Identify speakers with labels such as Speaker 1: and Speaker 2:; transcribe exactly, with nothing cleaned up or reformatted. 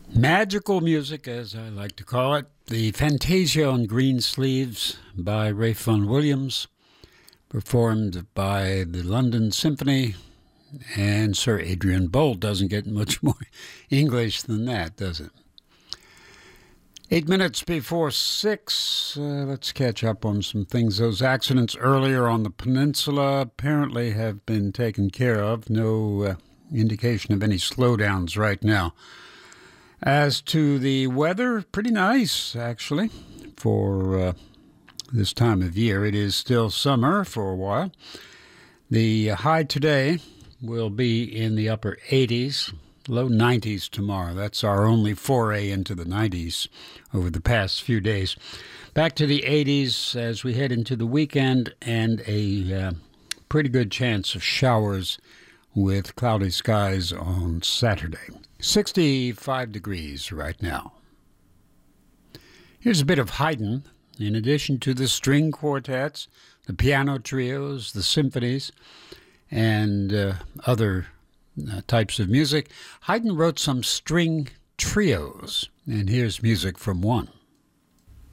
Speaker 1: Magical music, as I like to call it. The Fantasia on Green Sleeves by Ralph Vaughan Williams, performed by the London Symphony and Sir Adrian Boult. Doesn't get much more English than that, does it? Eight minutes before six, uh, let's catch up on some things. Those accidents earlier on the peninsula apparently have been taken care of. No uh, indication of any slowdowns right now. As to the weather, pretty nice, actually, for uh, this time of year. It is still summer for a while. The high today will be in the upper eighties, low nineties tomorrow. That's our only foray into the nineties over the past few days. Back to the eighties as we head into the weekend, and a uh, pretty good chance of showers with cloudy skies on Saturday. sixty-five degrees right now. Here's a bit of Haydn. In addition to the string quartets, the piano trios, the symphonies, and uh, other uh, types of music, Haydn wrote some string trios. And here's music from one.